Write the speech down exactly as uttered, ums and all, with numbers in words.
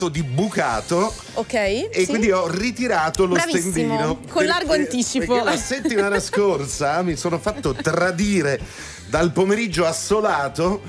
di bucato. Ok. E sì. quindi ho ritirato lo Bravissimo, stendino. con largo anticipo. Perché la settimana scorsa mi sono fatto tradire dal pomeriggio assolato